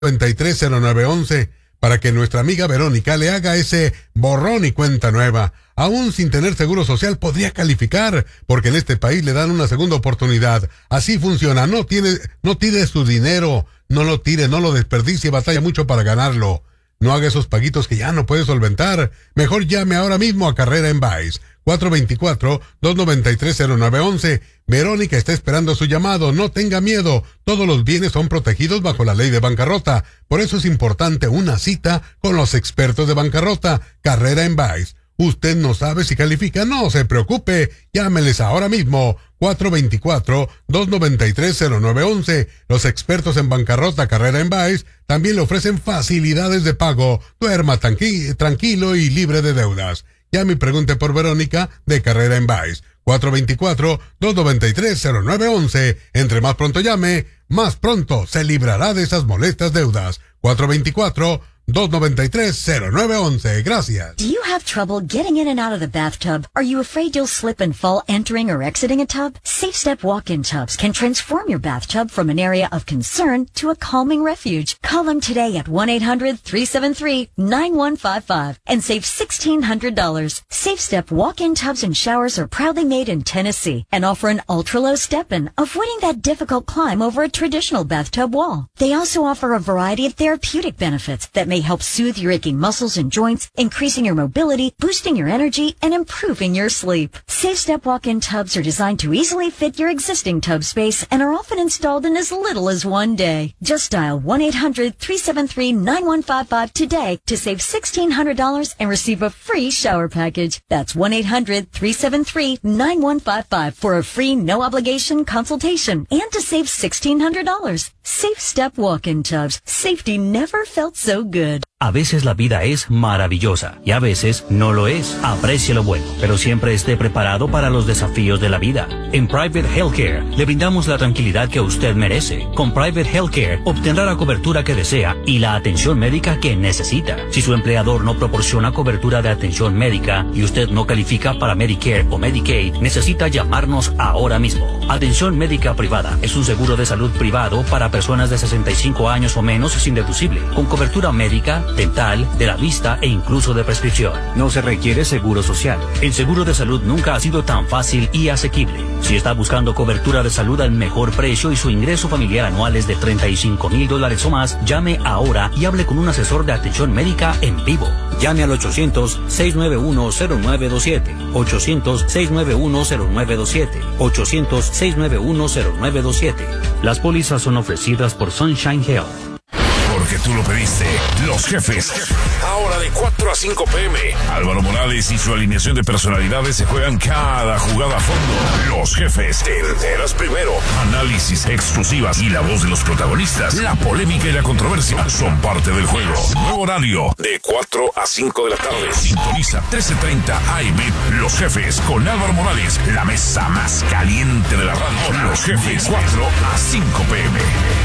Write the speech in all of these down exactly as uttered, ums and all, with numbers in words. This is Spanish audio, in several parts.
noventa y tres cero nueve once para que nuestra amiga Verónica le haga ese borrón y cuenta nueva. Aún sin tener seguro social podría calificar, porque en este país le dan una segunda oportunidad. Así funciona. No tiene, no tire su dinero, no lo tire, no lo desperdicie, batalla mucho para ganarlo. No haga esos paguitos que ya no puede solventar. Mejor llame ahora mismo a Carrera en Baez. cuatro dos cuatro, dos nueve tres, cero nueve once. Verónica está esperando su llamado. No tenga miedo. Todos los bienes son protegidos bajo la ley de bancarrota. Por eso es importante una cita con los expertos de bancarrota. Carrera en Baez. ¿Usted no sabe si califica? No se preocupe. Llámeles ahora mismo. cuatro dos cuatro, dos nueve tres, cero nueve once. Los expertos en bancarrota Carrera en Baez también le ofrecen facilidades de pago. Duerma tranqui- tranquilo y libre de deudas. Llame y pregunte por Verónica de Carrera en Baez. cuatro dos cuatro, dos nueve tres, cero nueve once. Entre más pronto llame, más pronto se librará de esas molestas deudas. cuatro dos cuatro, dos nueve tres, cero nueve once. Gracias. Do you have trouble getting in and out of the bathtub? Are you afraid you'll slip and fall entering or exiting a tub? Safe Step walk-in tubs can transform your bathtub from an area of concern to a calming refuge. Call them today at one eight hundred, three seven three, nine one five five and save sixteen hundred dollars. Safe Step walk-in tubs and showers are proudly made in Tennessee and offer an ultra-low step-in, avoiding that difficult climb over a traditional bathtub wall. They also offer a variety of therapeutic benefits that may help soothe your aching muscles and joints, increasing your mobility, boosting your energy, and improving your sleep. Safe Step walk-in tubs are designed to easily fit your existing tub space and are often installed in as little as one day. Just dial one eight hundred, three seven three, nine one five five today to save sixteen hundred dollars and receive a free shower package. That's one eight hundred, three seven three, nine one five five for a free no-obligation consultation and to save sixteen hundred dollars. Safe Step walk-in tubs. Safety never felt so good. A veces la vida es maravillosa y a veces no lo es. Aprecie lo bueno, pero siempre esté preparado para los desafíos de la vida. En Private Healthcare le brindamos la tranquilidad que usted merece. Con Private Healthcare obtendrá la cobertura que desea y la atención médica que necesita. Si su empleador no proporciona cobertura de atención médica y usted no califica para Medicare o Medicaid, necesita llamarnos ahora mismo. Atención médica privada es un seguro de salud privado para personas de sesenta y cinco años o menos sin deducible, con cobertura médica, dental, de la vista e incluso de prescripción. No se requiere seguro social. El seguro de salud nunca ha sido tan fácil y asequible. Si está buscando cobertura de salud al mejor precio y su ingreso familiar anual es de treinta y cinco mil dólares o más, llame ahora y hable con un asesor de atención médica en vivo. Llame al ochocientos, seis nueve uno, cero nueve dos siete, ochocientos, seis nueve uno, cero nueve dos siete, ochocientos, seis nueve uno, cero nueve dos siete. Las pólizas son ofrecidas por Sunshine Health. Porque tú lo pediste. Los Jefes. Ahora de cuatro a cinco p m Álvaro Morales y su alineación de personalidades se juegan cada jugada a fondo. Los Jefes. Te enteras primero. Análisis, exclusivas y la voz de los protagonistas. La polémica y la controversia son parte del juego. Nuevo horario de cuatro a cinco de la tarde. Sintoniza trece treinta A M. Los Jefes con Álvaro Morales. La mesa más caliente de la radio. Los Jefes. cuatro a cinco p m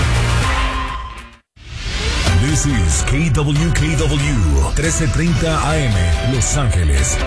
This is K W K W, trece treinta A M, Los Ángeles.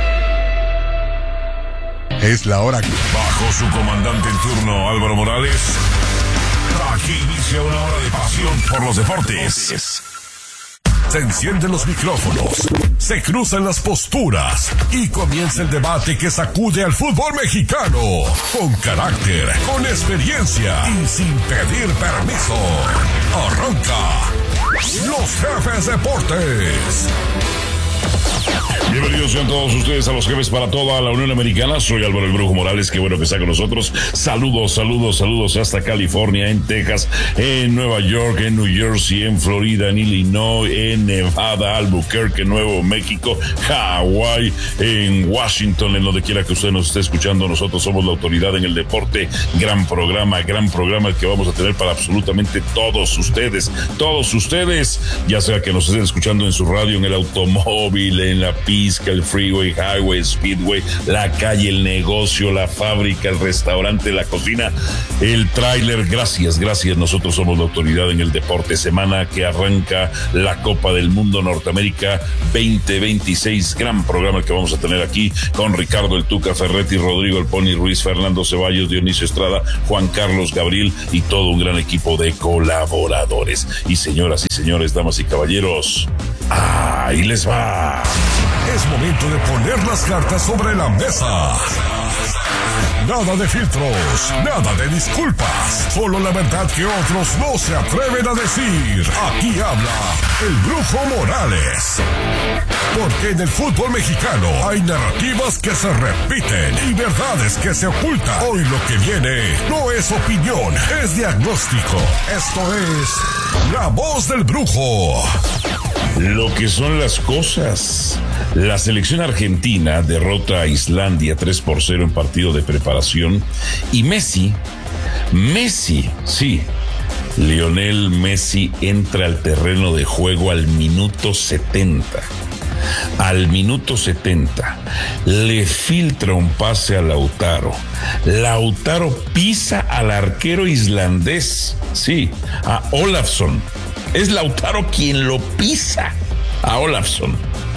Es la hora. Bajo su comandante en turno, Álvaro Morales, aquí inicia una hora de pasión por los deportes. Se encienden los micrófonos, se cruzan las posturas y comienza el debate que sacude al fútbol mexicano. Con carácter, con experiencia y sin pedir permiso. Arranca Los Jefes Deportes. Bienvenidos sean todos ustedes a Los Jefes para toda la Unión Americana. Soy Álvaro el Brujo Morales, qué bueno que está con nosotros. Saludos, saludos, saludos hasta California, en Texas, en Nueva York, en New Jersey, en Florida, en Illinois, en Nevada, Albuquerque, Nuevo México, Hawái, en Washington, en donde quiera que usted nos esté escuchando. Nosotros somos la autoridad en el deporte. Gran programa, gran programa que vamos a tener para absolutamente todos ustedes, todos ustedes, ya sea que nos estén escuchando en su radio, en el automóvil, en en la pizca, el freeway, highway, speedway, la calle, el negocio, la fábrica, el restaurante, la cocina, el tráiler. Gracias, gracias. Nosotros somos la autoridad en el deporte. Semana que arranca la Copa del Mundo Norteamérica veinte veintiséis. Gran programa el que vamos a tener aquí con Ricardo el Tuca Ferretti, Rodrigo el Pony Ruiz, Fernando Ceballos, Dionisio Estrada, Juan Carlos Gabriel y todo un gran equipo de colaboradores. Y señoras y señores, damas y caballeros, ahí les va. Es momento de poner las cartas sobre la mesa. Nada de filtros, nada de disculpas, solo la verdad que otros no se atreven a decir. Aquí habla el Brujo Morales. Porque en el fútbol mexicano hay narrativas que se repiten y verdades que se ocultan. Hoy lo que viene no es opinión, es diagnóstico. Esto es La Voz del Brujo. Lo que son las cosas. La selección argentina derrota a Islandia tres por cero en partido de preparación. Y Messi, Messi, sí, Lionel Messi entra al terreno de juego al minuto setenta. Al minuto setenta le filtra un pase a Lautaro. Lautaro pisa al arquero islandés, sí, a Olafsson. Es Lautaro quien lo pisa a Olafsson.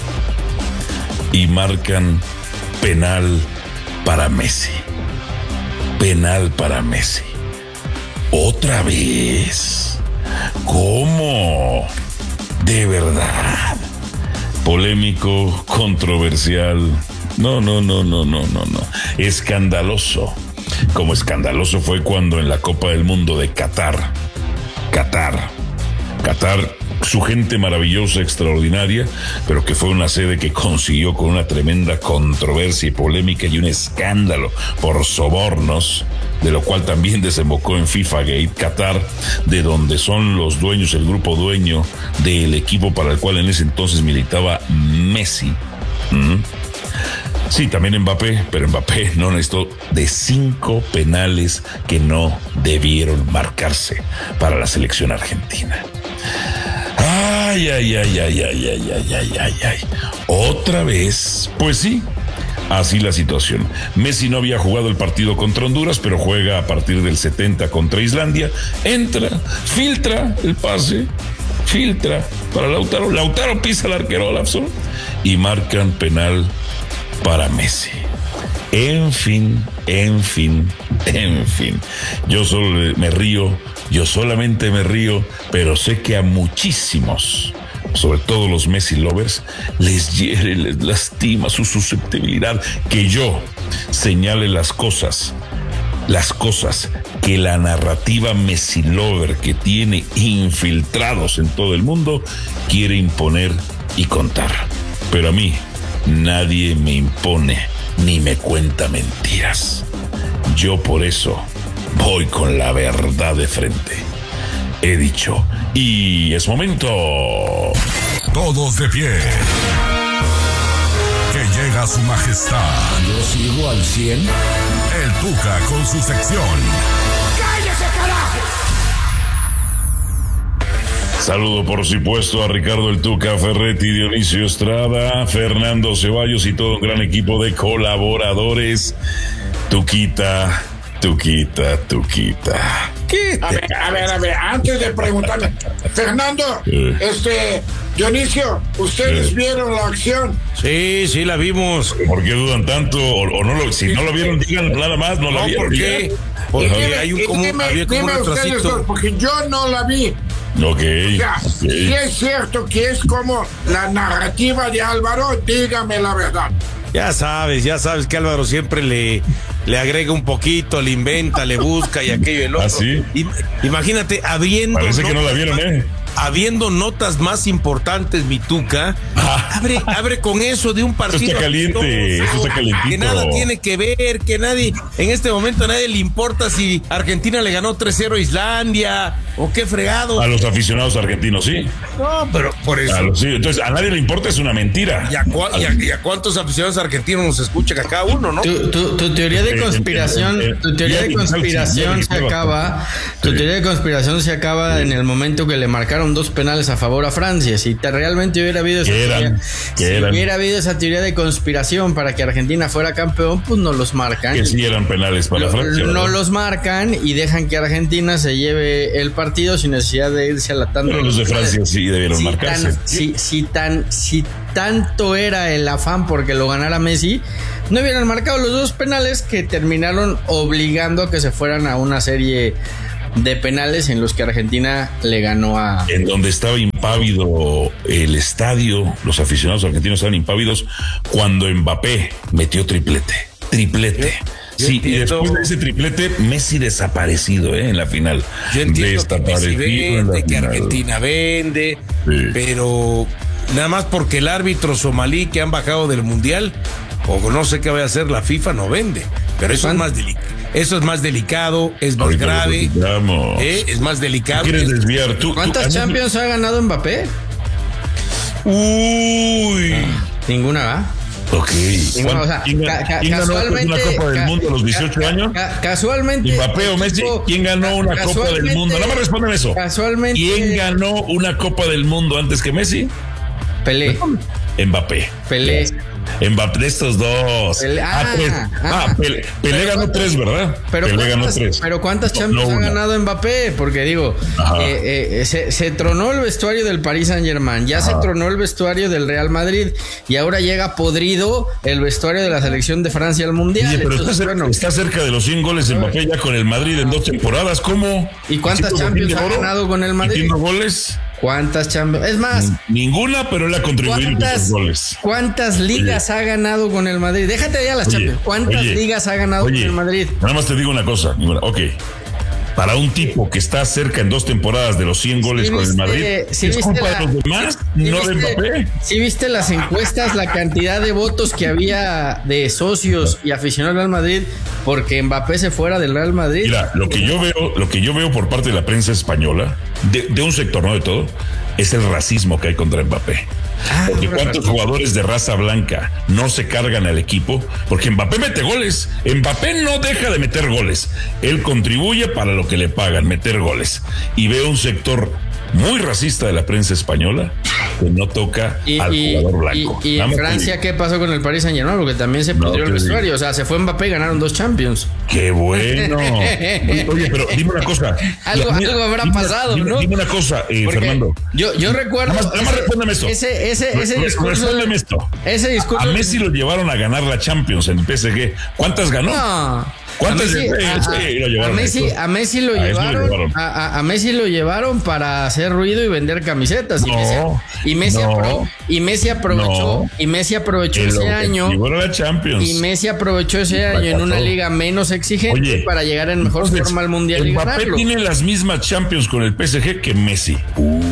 Y marcan penal para Messi. Penal para Messi. ¿Otra vez? ¿Cómo? ¿De verdad? Polémico, controversial. No, no, no, no, no, no, no. Escandaloso. Como escandaloso fue cuando en la Copa del Mundo de Qatar, Qatar, Qatar, su gente maravillosa, extraordinaria, pero que fue una sede que consiguió con una tremenda controversia y polémica y un escándalo por sobornos, de lo cual también desembocó en FIFA Gate. Qatar, de donde son los dueños, el grupo dueño del equipo para el cual en ese entonces militaba Messi. ¿Mm? Sí, también Mbappé, pero Mbappé no necesitó de cinco penales que no debieron marcarse para la selección argentina. Ay, ay, ay, ay, ay, ay, ay, ay, ay, ay. Otra vez, pues sí, así la situación. Messi no había jugado el partido contra Honduras, pero juega a partir del setenta contra Islandia. Entra, filtra el pase, filtra para Lautaro. Lautaro pisa al arquero Olafsson y marcan penal para Messi. En fin, en fin, en fin. Yo solo me río, yo solamente me río, pero sé que a muchísimos, sobre todo los Messi lovers, les hiere, les lastima su susceptibilidad que yo señale las cosas, las cosas que la narrativa Messi lover que tiene infiltrados en todo el mundo quiere imponer y contar. Pero a mí nadie me impone ni me cuenta mentiras. Yo por eso voy con la verdad de frente. He dicho, y es momento. Todos de pie. Que llega su majestad. Yo sigo al cien. El Tuca con su sección. ¡Cállese, carajo! Saludo por supuesto a Ricardo el Tuca Ferretti, Dionisio Estrada, Fernando Ceballos y todo un gran equipo de colaboradores. Tuquita, Tuquita, Tuquita. ¿Qué? A ver, a ver, a ver, antes de preguntarme, Fernando, eh. este, Dionisio, ¿ustedes eh. vieron la acción? Sí, sí la vimos. ¿Por qué dudan tanto? O, o no lo, si no lo vieron, digan nada más, no, no la vieron. ¿Por qué? Porque dime, hay un como, dime, había como un retrasito. Dos, porque yo no la vi. Ok. O sea, okay. Si es cierto que es como la narrativa de Álvaro, dígame la verdad. Ya sabes, ya sabes que Álvaro siempre le, le agrega un poquito, le inventa, le busca y aquello y el otro. ¿Ah, sí? I, imagínate, habiendo... Parece que no la vieron, ¿eh? Habiendo notas más importantes, mi Tuca, ah. abre, abre con eso de un partido. Eso está caliente, eso está calientito. Que nada tiene que ver, que nadie, en este momento a nadie le importa si Argentina le ganó tres cero a Islandia, o qué fregado. A los aficionados argentinos, sí. No, pero por eso. A los, sí. Entonces, a nadie le importa, es una mentira. ¿Y a, cua, y, a, y a cuántos aficionados argentinos nos escucha que cada uno, no? Tu, tu, tu teoría de conspiración, tu teoría de conspiración se acaba, tu teoría de conspiración se acaba en el momento que le marcaron marcaron dos penales a favor a Francia. Si te, realmente hubiera habido esa teoría, si eran? hubiera habido esa teoría de conspiración para que Argentina fuera campeón, pues no los marcan. Que sí eran penales para lo, Francia. No ¿verdad? los marcan y dejan que Argentina se lleve el partido sin necesidad de irse a la tanda. Pero los de Francia sí debieron si marcarse. Tan, si, si, tan, si tanto era el afán porque lo ganara Messi, no hubieran marcado los dos penales que terminaron obligando a que se fueran a una serie de penales en los que Argentina le ganó a... En donde estaba impávido el estadio, los aficionados argentinos estaban impávidos cuando Mbappé metió triplete. Triplete. Yo, yo sí, entiendo. Y después de ese triplete, Messi desaparecido, ¿eh? En la final. Yo entiendo que Messi vende, que Argentina vende, sí. Pero nada más porque el árbitro somalí que han bajado del Mundial, o no sé qué vaya a hacer la FIFA, no vende. Pero eso es más delicado. Eso es más delicado, es más Ahorita grave, ¿eh? Es más delicado. ¿Quieres desviar tú? ¿Cuántas tú, Champions ha ganado Mbappé? Uy, ah, ninguna, ¿va? Ok. Ninguna, o sea, ¿Quién, ca- ¿quién ganó casualmente, una Copa del Mundo a los dieciocho ca- años? Ca- casualmente. Mbappé o Messi. ¿Quién ganó una Copa del Mundo? No me responden eso. Casualmente. ¿Quién ganó una Copa del Mundo antes que Messi? Pelé. Mbappé. Pelé. Mbappé de estos dos. Pelé, ah, ah, tres. ah, ah Pelé, Pelé ganó tres, ¿verdad? Pero Pelé ganó cuántas, tres. pero ¿cuántas Champions no, no ha ganado Mbappé? Porque digo, eh, eh, se, se tronó el vestuario del Paris Saint-Germain, ya Ajá. se tronó el vestuario del Real Madrid y ahora llega podrido el vestuario de la selección de Francia al Mundial. Oye, pero Entonces, está, cerca, bueno, está cerca de los cien goles de Mbappé ya con el Madrid en dos temporadas. ¿Cómo? ¿Y cuántas Champions ha ganado con el Madrid? ¿Metiendo goles? ¿Cuántas Champions? Es más, ninguna, pero él ha contribuido con sus goles. ¿Cuántas ligas oye. ha ganado con el Madrid? Déjate ya las oye, Champions. ¿Cuántas oye, ligas ha ganado oye, con el Madrid? Nada más te digo una cosa. Ok. Para un tipo que está cerca en dos temporadas de los cien goles sí, con el Madrid, sí, ¿es culpa la, de los demás? Sí, ¿No viste, de Mbappé? ¿Sí viste las encuestas, la cantidad de votos que había de socios y aficionados al Madrid porque Mbappé se fuera del Real Madrid? Mira, lo que yo veo, lo que yo veo por parte de la prensa española, de, de un sector, no de todo, es el racismo que hay contra Mbappé. Ah, porque cuántos jugadores de raza blanca no se cargan al equipo, porque Mbappé mete goles. Mbappé no deja de meter goles. Él contribuye para lo que le pagan, meter goles. Y veo un sector muy racista de la prensa española que no toca y, al y, jugador blanco. Y, y en Francia, ¿qué pasó con el Paris Saint-Germain? Porque también se pudrió no, el vestuario. Digo. O sea, se fue Mbappé y ganaron dos Champions. ¡Qué bueno! Oye, pero dime una cosa. algo, la, algo habrá dime, pasado, dime, ¿no? Dime una cosa, eh, Fernando. Yo, yo recuerdo... Nada más, nada más respóndeme esto. Ese, ese, ese discurso... Respóndeme esto. Ese discurso... A, a Messi lo llevaron a ganar la Champions en el P S G. ¿Cuántas ganó? No... ¿Cuántas a Messi, sí, a, sí, lo llevaron a, Messi, a Messi lo a llevaron, lo llevaron. A, a, a Messi lo llevaron para hacer ruido y vender camisetas. No, y Messi, y Messi, no, apro, y Messi aprovechó, no, y Messi aprovechó ese año. La Champions. Y Messi aprovechó ese año en una liga menos exigente Oye, para llegar en mejor entonces, forma al Mundial y ganarlo. Mbappé tiene las mismas Champions con el P S G que Messi. Uh.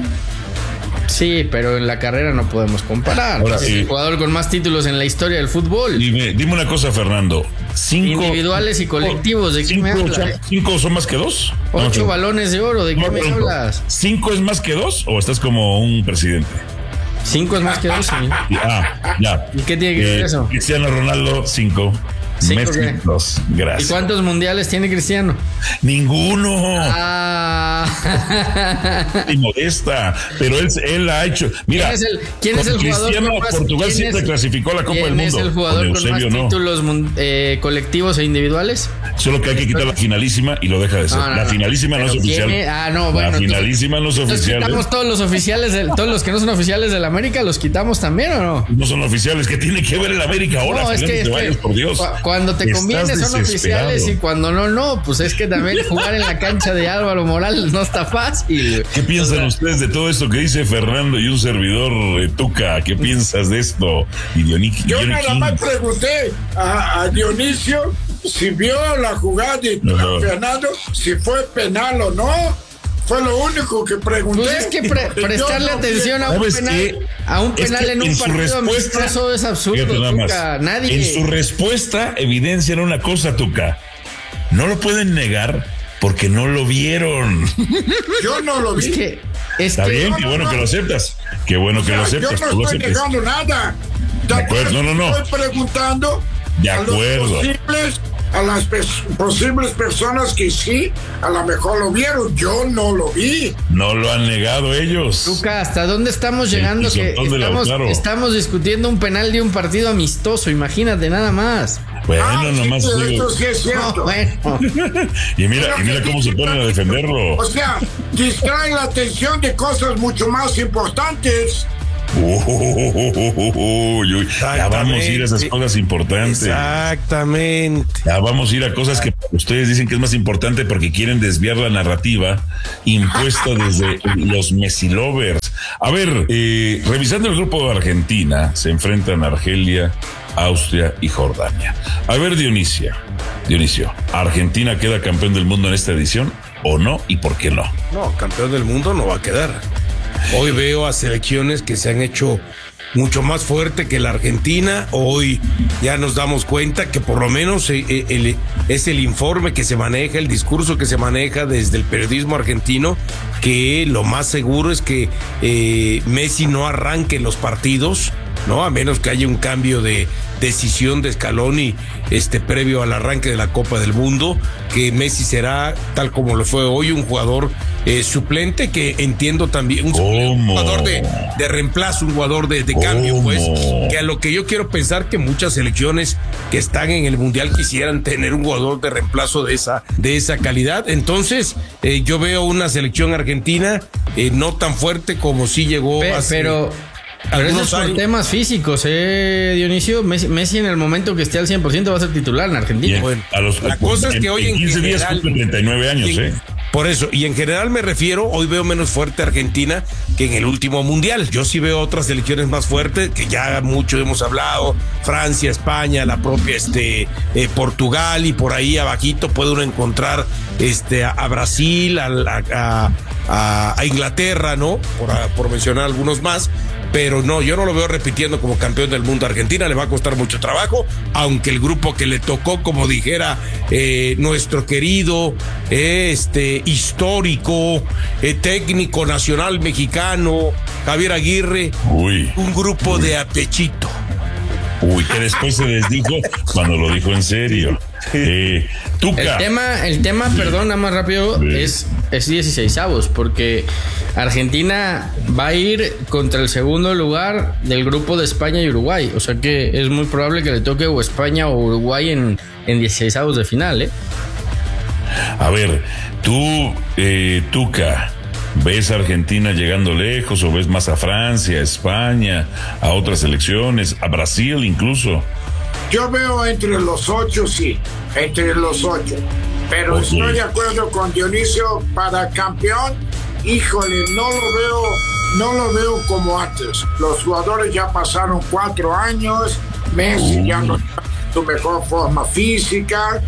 Sí, pero en la carrera no podemos comparar. Ahora, es el eh, jugador con más títulos en la historia del fútbol. Dime, dime una cosa, Fernando. Cinco, individuales y colectivos, ¿de qué me hablas? ¿Cinco son más que dos? Ocho no, balones de oro, ¿de qué no, me hablas? ¿Cinco es más que dos o estás como un presidente? Cinco es más que dos, sí. Ah, ya. ¿Y qué tiene que ver eh, eso? Cristiano Ronaldo, cinco. Messi, dos. Gracias. ¿Y cuántos mundiales tiene Cristiano? Ninguno. Ah. Y modesta. Pero él, él ha hecho. Mira, ¿quién es el, quién es el jugador Cristiano, con más, Portugal siempre es, clasificó a la Copa del Mundo. ¿Quién es el jugador con, con más no. títulos eh, colectivos e individuales? Solo que hay que quitar la finalísima y lo deja de ser. No, no, la finalísima no, no es oficial. Es? Ah, no, bueno. La finalísima entonces, no es oficial. ¿Quitamos todos los oficiales, de, todos los que no son oficiales del América, los quitamos también o no? No son oficiales. ¿Qué tiene que ver el América ahora? No, es que, es que vayas, por Dios. Cuando te conviene son oficiales y cuando no, no, pues es que también jugar en la cancha de Álvaro Morales no está fácil. ¿Qué piensan o sea, ustedes de todo esto que dice Fernando y un servidor eh, Tuca? ¿Qué piensas de esto? Y Dionisio, Yo Dionisio. nada más pregunté a, a Dionisio si vio la jugada de uh-huh. Fernando, si fue penal o no. Fue lo único que pregunté. Pues es que pre prestarle no atención a un penal, a un penal es que en un en partido amistoso es absurdo, Tuca. Nadie. En su respuesta evidencian una cosa, Tuca. No lo pueden negar porque no lo vieron. Yo no lo vi. Es que, es Está que, bien, no, qué no, bueno no. que lo aceptas. Qué bueno o sea, que lo aceptas. Yo no estoy negando nada. De acuerdo, no, no, no. Estoy preguntando de acuerdo. a los posibles a las pers- posibles personas que sí, a lo mejor lo vieron. Yo no lo vi. No lo han negado ellos. Luca, ¿hasta dónde estamos llegando? El Que estamos, estamos discutiendo un penal de un partido amistoso, imagínate, nada más. Bueno, ah, nomás sí, digo. esto sí es cierto. No, bueno. y mira, y mira cómo se ponen a defenderlo. O sea, distrae la atención de cosas mucho más importantes. Uy, uy, ya vamos a ir a esas cosas importantes. Exactamente. Ya vamos a ir a cosas que ustedes dicen que es más importante porque quieren desviar la narrativa impuesta desde los Messi lovers. A ver, eh, revisando el grupo de Argentina, se enfrentan Argelia, Austria y Jordania. A ver, Dionisio, Dionisio, ¿Argentina queda campeón del mundo en esta edición o no? ¿Y por qué no? No, campeón del mundo no va a quedar. Hoy veo a selecciones que se han hecho mucho más fuerte que la Argentina. Hoy ya nos damos cuenta que por lo menos el, el, es el informe que se maneja, el discurso que se maneja desde el periodismo argentino, que lo más seguro es que eh, Messi no arranque los partidos, ¿no? A menos que haya un cambio de decisión de Scaloni este, previo al arranque de la Copa del Mundo, que Messi será, tal como lo fue hoy, un jugador eh, suplente, que entiendo también, un, un jugador de, de reemplazo, un jugador de, de cambio, pues, que a lo que yo quiero pensar que muchas selecciones que están en el Mundial quisieran tener un jugador de reemplazo de esa, de esa calidad. Entonces, eh, yo veo una selección argentina eh, no tan fuerte como sí llegó Pe- hace... Pero... Pero eso es por años. temas físicos, ¿eh, Dionisio? Messi, Messi en el momento que esté al cien por ciento va a ser titular en Argentina. Bien, bueno, a los, la cosa es que en, hoy en, en quince general, días cumple treinta y nueve años, en, ¿eh? Por eso, y en general me refiero, hoy veo menos fuerte a Argentina que en el último Mundial. Yo sí veo otras selecciones más fuertes, que ya mucho hemos hablado, Francia, España, la propia este eh, Portugal, y por ahí abajito puede uno encontrar este a, a Brasil, a, a, a, a Inglaterra, ¿no? Por, a, por mencionar algunos más. Pero no, yo no lo veo repitiendo como campeón del mundo. Argentina le va a costar mucho trabajo, aunque el grupo que le tocó, como dijera eh, nuestro querido, eh, este histórico, eh, técnico nacional mexicano, Javier Aguirre, Uy. un grupo de apechito. Uy, que después se desdijo cuando lo dijo en serio. Eh, Tuca. El tema, el tema, perdón, nada más rápido, sí. es, es dieciseisavos, porque Argentina va a ir contra el segundo lugar del grupo de España y Uruguay. O sea que es muy probable que le toque o España o Uruguay en, en dieciseisavos de final, ¿eh? A ver, tú, eh, Tuca, ¿ves a Argentina llegando lejos o ves más a Francia, a España, a otras selecciones, a Brasil incluso? Yo veo entre los ocho, sí, entre los ocho. Pero okay. Estoy de acuerdo con Dionisio, para campeón, híjole, no lo veo, no lo veo como antes. Los jugadores ya pasaron cuatro años, Messi uh. ya no está en su mejor forma física.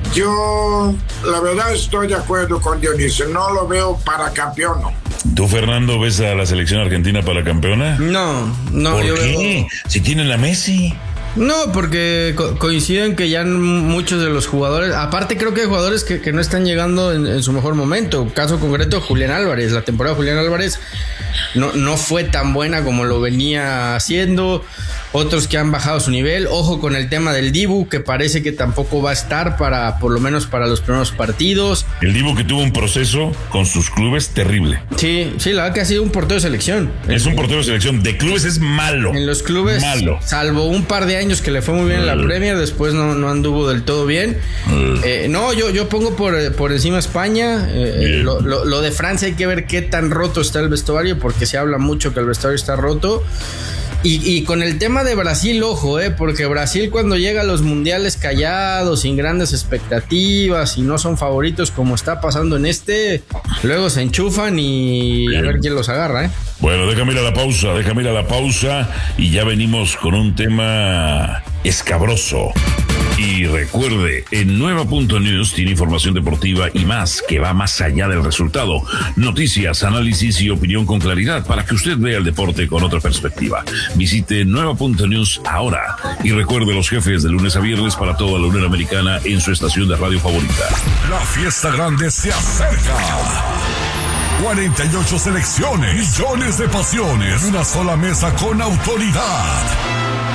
Yo, la verdad, estoy de acuerdo con Dionisio, no lo veo para campeón, no. ¿Tú, Fernando, ves a la selección argentina para campeona? No, no. ¿Por yo qué? Veo... Si tienen a Messi. No, porque co- coinciden que ya muchos de los jugadores, aparte creo que hay jugadores que, que no están llegando en, en su mejor momento. Caso concreto, Julián Álvarez. La temporada de Julián Álvarez no, no fue tan buena como lo venía haciendo. Otros que han bajado su nivel. Ojo con el tema del Dibu, que parece que tampoco va a estar para, por lo menos para los primeros partidos. El Dibu que tuvo un proceso con sus clubes terrible. Sí, sí, la verdad que ha sido un portero de selección. Es un portero de selección. De clubes es malo. En los clubes, malo. Salvo un par de años que le fue muy bien en la Premier, después no, no anduvo del todo bien. Uh. Eh, no, yo, yo pongo por, por encima España. Eh, lo, lo, lo de Francia hay que ver qué tan roto está el vestuario, porque se habla mucho que el vestuario está roto. Y, y con el tema de Brasil, ojo, eh, porque Brasil cuando llega a los mundiales callados, sin grandes expectativas, y no son favoritos como está pasando en este, luego se enchufan y Bien. a ver quién los agarra, eh. Bueno, déjame ir a la pausa, déjame ir a la pausa y ya venimos con un tema escabroso. Y recuerde, en Nueva punto News tiene información deportiva y más que va más allá del resultado. Noticias, análisis y opinión con claridad para que usted vea el deporte con otra perspectiva. Visite Nueva punto News ahora y recuerde los jefes de lunes a viernes para toda la Unión Americana en su estación de radio favorita. La fiesta grande se acerca. cuarenta y ocho selecciones, millones de pasiones, una sola mesa con autoridad.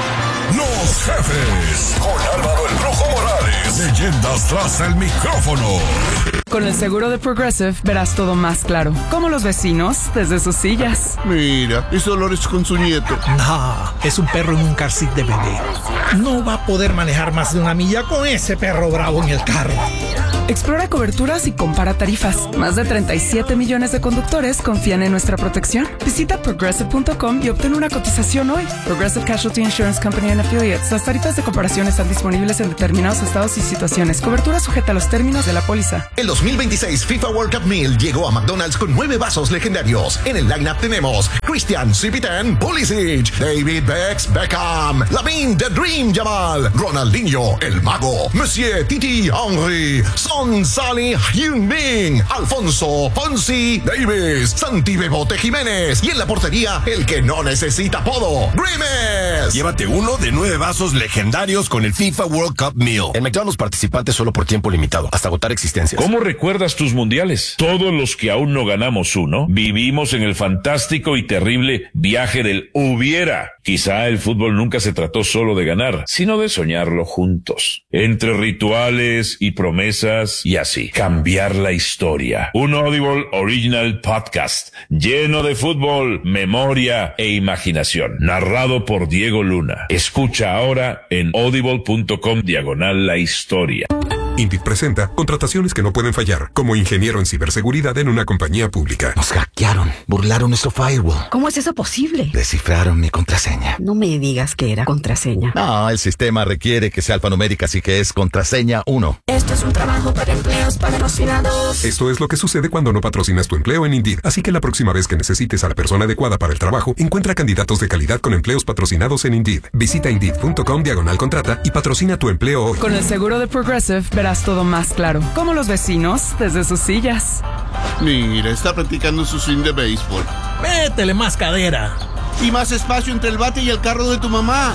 Los Jefes, con Álvaro el Rojo Morales. Leyendas tras el micrófono. Con el seguro de Progressive verás todo más claro, como los vecinos desde sus sillas. Mira, es Dolores con su nieto. No, es un perro en un car seat de bebé. No va a poder manejar más de una milla con ese perro bravo en el carro. Explora coberturas y compara tarifas. Más de treinta y siete millones de conductores confían en nuestra protección. Visita progressive punto com y obtén una cotización hoy. Progressive Casualty Insurance Company and Affiliates. Las tarifas de comparación están disponibles en determinados estados y situaciones. Cobertura sujeta a los términos de la póliza. El dos mil veintiséis FIFA World Cup Meal llegó a McDonald's con nueve vasos legendarios. En el lineup tenemos Christian Cipitan Pulisic, David Bex Beckham, Lamine The Dream Jamal, Ronaldinho El Mago, Monsieur Titi Henry, Son Sally Heung-min, Alfonso Ponzi Davis, Santi Bebote Jiménez y en la portería el que no necesita apodo, Grimes. Llévate uno de nueve vasos legendarios con el FIFA World Cup Meal. En McDonald's participantes solo por tiempo limitado, hasta agotar existencias. ¿Cómo recuerdas tus mundiales? Todos los que aún no ganamos uno, vivimos en el fantástico y terrible viaje del hubiera. Quizá el fútbol nunca se trató solo de ganar, sino de soñarlo juntos. Entre rituales y promesas y así, cambiar la historia. Un Audible Original Podcast lleno de fútbol, memoria e imaginación. Narrado por Diego Luna. Escucha ahora en audible punto com diagonal la historia. Indeed presenta contrataciones que no pueden fallar, como ingeniero en ciberseguridad en una compañía pública. Nos hackearon, burlaron nuestro firewall. ¿Cómo es eso posible? Descifraron mi contraseña. No me digas que era contraseña. No, el sistema requiere que sea alfanumérica, así que es contraseña uno. Esto es un trabajo para empleos patrocinados. Esto es lo que sucede cuando no patrocinas tu empleo en Indeed. Así que la próxima vez que necesites a la persona adecuada para el trabajo, encuentra candidatos de calidad con empleos patrocinados en Indeed. Visita indeed punto com diagonal contrata y patrocina tu empleo hoy. Con el seguro de Progressive verás todo más claro, como los vecinos desde sus sillas. Mira, está practicando su swing de béisbol. Métele más cadera. Y más espacio entre el bate y el carro de tu mamá.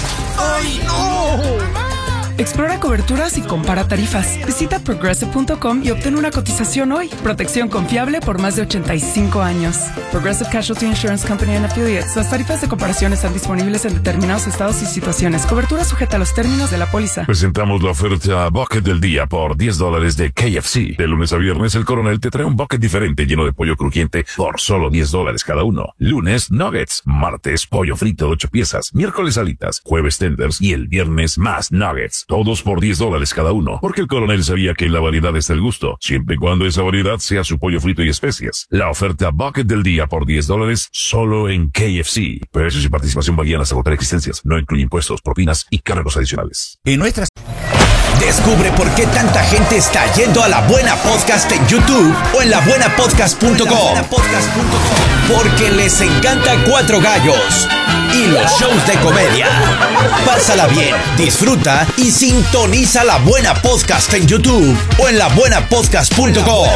¡Ay, no! Explora coberturas y compara tarifas. Visita progressive punto com y obtén una cotización hoy. Protección confiable por más de ochenta y cinco años. Progressive Casualty Insurance Company and Affiliates. Las tarifas de comparación están disponibles en determinados estados y situaciones. Cobertura sujeta a los términos de la póliza. Presentamos la oferta Bucket del Día por diez dólares de K F C. De lunes a viernes, el Coronel te trae un bucket diferente lleno de pollo crujiente por solo diez dólares cada uno. Lunes, nuggets. Martes, pollo frito de ocho piezas. Miércoles, alitas. Jueves, tenders. Y el viernes, más nuggets. Todos por diez dólares cada uno, porque el Coronel sabía que en la variedad está el gusto, siempre y cuando esa variedad sea su pollo frito y especias. La oferta Bucket del Día por diez dólares solo en K F C. Precios y participación varían hasta agotar existencias. No incluye impuestos, propinas y cargos adicionales. En nuestras... Descubre por qué tanta gente está yendo a La Buena Podcast en YouTube o en la buena podcast punto com. Porque les encanta Cuatro Gallos y los shows de comedia. Pásala bien, disfruta y sintoniza La Buena Podcast en YouTube o en la buena podcast punto com.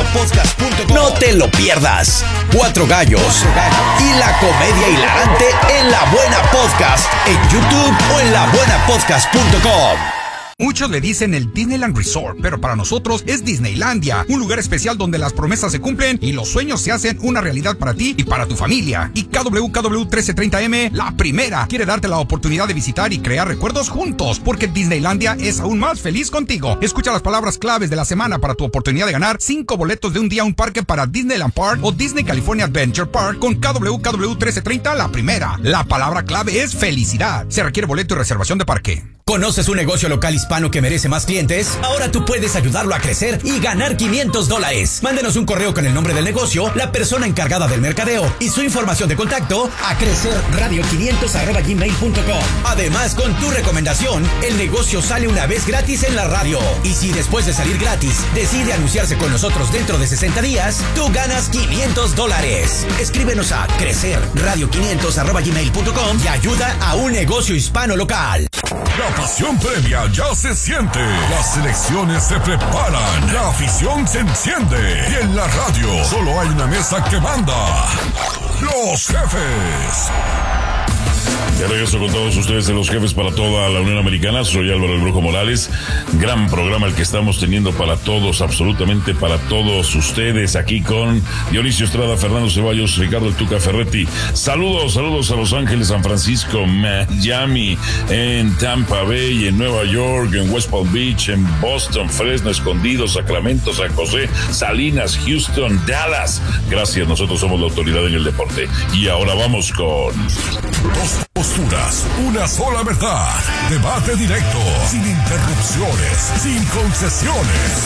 No te lo pierdas. Cuatro Gallos y la comedia hilarante en La Buena Podcast en YouTube o en la buena podcast punto com. Muchos le dicen el Disneyland Resort, pero para nosotros es Disneylandia, un lugar especial donde las promesas se cumplen y los sueños se hacen una realidad para ti y para tu familia. Y K W K W trece treinta M, la primera, quiere darte la oportunidad de visitar y crear recuerdos juntos, porque Disneylandia es aún más feliz contigo. Escucha las palabras claves de la semana para tu oportunidad de ganar cinco boletos de un día a un parque para Disneyland Park o Disney California Adventure Park con K W K W trece treinta, la primera. La palabra clave es felicidad. Se requiere boleto y reservación de parque. ¿Conoces un negocio local hispano que merece más clientes? Ahora tú puedes ayudarlo a crecer y ganar quinientos dólares. Mándenos un correo con el nombre del negocio, la persona encargada del mercadeo y su información de contacto a crecer radio quinientos arroba gmail punto com. Además, con tu recomendación, el negocio sale una vez gratis en la radio. Y si después de salir gratis decide anunciarse con nosotros dentro de sesenta días, tú ganas quinientos dólares. Escríbenos a crecer radio quinientos arroba gmail punto com y ayuda a un negocio hispano local. La pasión previa ya se siente. Las selecciones se preparan. La afición se enciende. Y en la radio solo hay una mesa que manda. Los Jefes. De regreso con todos ustedes de Los Jefes para toda la Unión Americana. Soy Álvaro el Brujo Morales. Gran programa el que estamos teniendo para todos, absolutamente para todos ustedes, aquí con Dionisio Estrada, Fernando Ceballos, Ricardo El Tuca Ferretti. Saludos, saludos a Los Ángeles, San Francisco, Miami, en Tampa Bay, en Nueva York, en West Palm Beach, en Boston, Fresno, Escondido, Sacramento, San José, Salinas, Houston, Dallas. Gracias, nosotros somos la autoridad en el deporte. Y ahora vamos con... Dos posturas, una sola verdad. Debate directo, sin interrupciones, sin concesiones.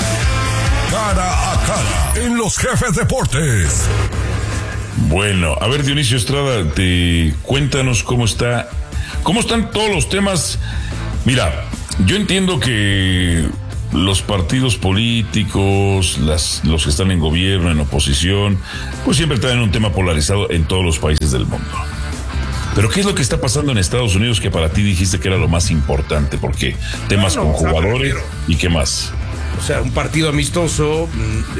Cara a cara, en Los Jefes Deportes. Bueno, a ver, Dionisio Estrada, te, cuéntanos cómo está, cómo están todos los temas. Mira, yo entiendo que los partidos políticos, las, los que están en gobierno, en oposición, pues siempre traen un tema polarizado en todos los países del mundo. Pero ¿qué es lo que está pasando en Estados Unidos que para ti dijiste que era lo más importante? Porque temas no, no, con jugadores y qué más. O sea, un partido amistoso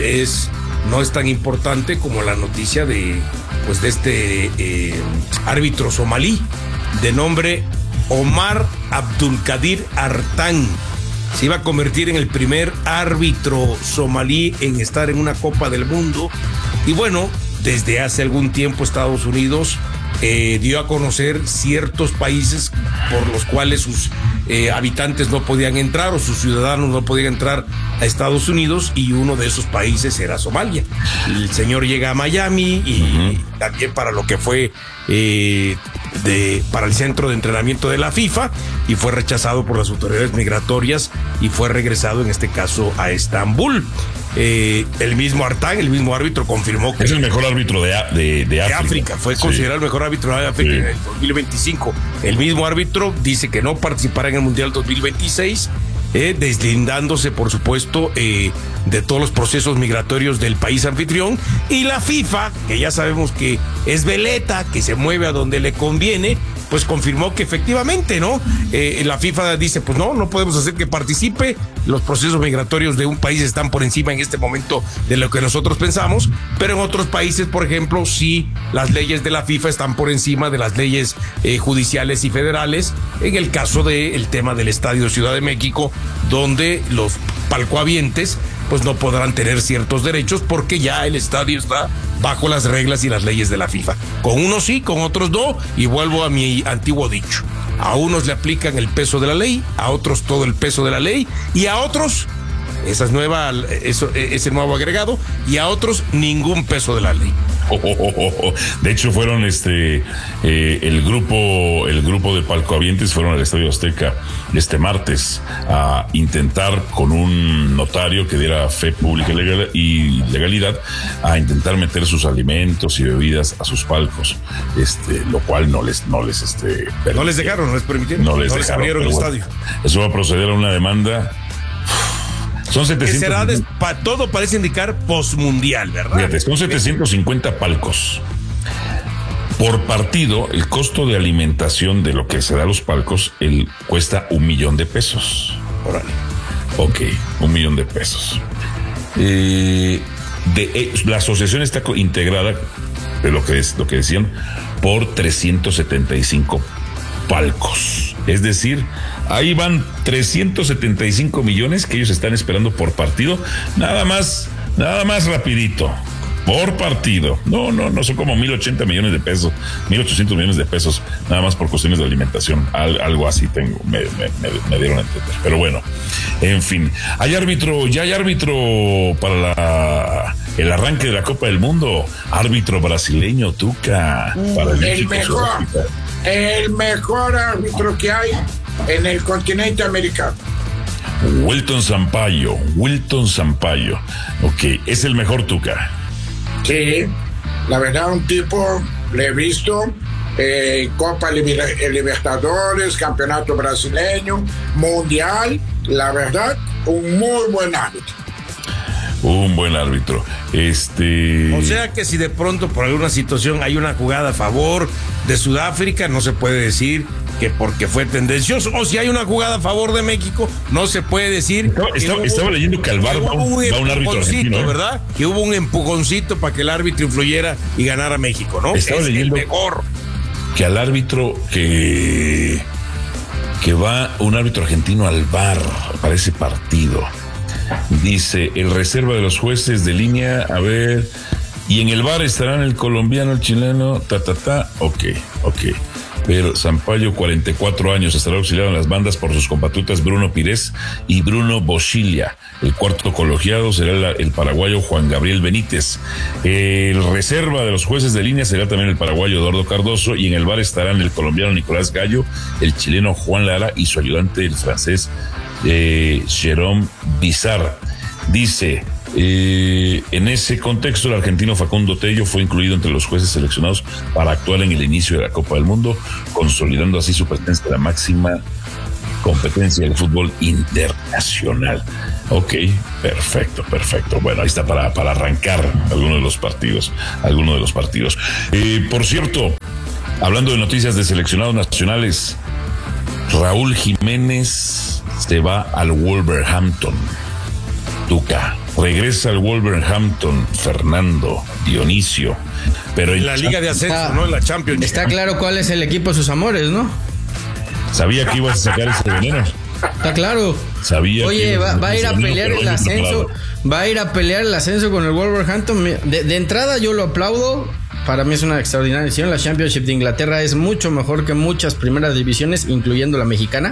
es no es tan importante como la noticia de pues de este eh, árbitro somalí de nombre Omar Abdulkadir Artan. Se iba a convertir en el primer árbitro somalí en estar en una Copa del Mundo. Y bueno, desde hace algún tiempo Estados Unidos Eh, dio a conocer ciertos países por los cuales sus eh, habitantes no podían entrar o sus ciudadanos no podían entrar a Estados Unidos, y uno de esos países era Somalia. El señor llega a Miami y uh-huh. también para lo que fue eh, de, para el centro de entrenamiento de la FIFA, y fue rechazado por las autoridades migratorias y fue regresado en este caso a Estambul. Eh, el mismo Artan, el mismo árbitro, confirmó que es el mejor árbitro de, de, de África. De África. Fue sí. considerado el mejor árbitro de África sí. en el dos mil veinticinco. El mismo árbitro dice que no participará en el Mundial dos mil veintiséis, eh, deslindándose, por supuesto, eh, de todos los procesos migratorios del país anfitrión. Y la FIFA, que ya sabemos que es veleta, que se mueve a donde le conviene, pues confirmó que efectivamente, ¿no? Eh, la FIFA dice, pues no, no podemos hacer que participe. Los procesos migratorios de un país están por encima en este momento de lo que nosotros pensamos, pero en otros países, por ejemplo, sí, las leyes de la FIFA están por encima de las leyes eh, judiciales y federales. En el caso del tema del Estadio Ciudad de México, donde los palcohabientes pues no podrán tener ciertos derechos porque ya el estadio está bajo las reglas y las leyes de la FIFA. Con unos sí, con otros no, y vuelvo a mi antiguo dicho. A unos le aplican el peso de la ley, a otros todo el peso de la ley, y a otros, esa es nueva, eso, ese nuevo agregado, y a otros ningún peso de la ley. Oh, oh, oh, oh. De hecho fueron este eh, el grupo el grupo de palcohabientes fueron al Estadio Azteca este martes a intentar, con un notario que diera fe pública y legalidad, a intentar meter sus alimentos y bebidas a sus palcos, este lo cual no les no les este no les dejaron, no les permitieron, no les, no dejaron, les abrieron el bueno, estadio. Eso va a proceder a una demanda. Son setecientos. Será de, pa, todo parece indicar postmundial, ¿verdad? Fíjate, son setecientos cincuenta palcos. Por partido, el costo de alimentación de lo que se da a los palcos el, cuesta un millón de pesos. Órale. Ok, un millón de pesos. Eh, de, eh, la asociación está integrada, de lo que es lo que decían, por trescientos setenta y cinco palcos. Es decir, ahí van trescientos setenta y cinco millones que ellos están esperando por partido, nada más, nada más rapidito, por partido. No, no, no, son como mil ochenta millones de pesos, mil ochocientos millones de pesos, nada más por cuestiones de alimentación, Al, algo así tengo, me, me, me, me dieron a entender. Pero bueno, en fin, hay árbitro, ya hay árbitro para la, el arranque de la Copa del Mundo, árbitro brasileño, Tuca, para el, el mejor, el mejor árbitro que hay en el continente americano. Wilton Sampaio, Wilton Sampaio. Ok, es el mejor, Tuca. Sí, la verdad, un tipo, le he visto eh, Copa Libertadores, Campeonato Brasileño, Mundial, la verdad, un muy buen árbitro. Un buen árbitro. Este. O sea que si de pronto por alguna situación hay una jugada a favor de Sudáfrica, no se puede decir que porque fue tendencioso. O si hay una jugada a favor de México, no se puede decir. Estaba, que estaba, hubo, estaba leyendo que al bar va un, va un árbitro argentino, ¿eh? ¿Verdad? Que hubo un empujoncito para que el árbitro influyera y ganara México, ¿no? Estaba es leyendo el mejor. que al árbitro que, que va un árbitro argentino al V A R para ese partido. Dice, el reserva de los jueces de línea, a ver, y en el V A R estarán el colombiano, el chileno, ta, ta, ta, ok, ok. Pero Sampaio, cuarenta y cuatro años, estará auxiliado en las bandas por sus compatriotas Bruno Pires y Bruno Boschilia. El cuarto colegiado será el, el paraguayo Juan Gabriel Benítez. El reserva de los jueces de línea será también el paraguayo Eduardo Cardoso, y en el V A R estarán el colombiano Nicolás Gallo, el chileno Juan Lara y su ayudante, el francés eh, Jérôme Bizarre. Dice... Eh, en ese contexto, el argentino Facundo Tello fue incluido entre los jueces seleccionados para actuar en el inicio de la Copa del Mundo, consolidando así su presencia en la máxima competencia del fútbol internacional. Ok, perfecto, perfecto. Bueno, ahí está para, para arrancar algunos de los partidos, algunos de los partidos. Eh, por cierto, hablando de noticias de seleccionados nacionales, Raúl Jiménez se va al Wolverhampton. Tuca. Regresa al Wolverhampton, Fernando, Dionisio. Pero en la Liga de Ascenso, está, no en la Champions. Está claro cuál es el equipo de sus amores, ¿no? Sabía que ibas a sacar ese veneno. Está claro. Sabía Oye, que va, va a ir a pelear el ascenso. Va a ir a pelear el ascenso con el Wolverhampton. De, de entrada yo lo aplaudo. Para mí es una extraordinaria decisión. La Championship de Inglaterra es mucho mejor que muchas primeras divisiones, incluyendo la mexicana.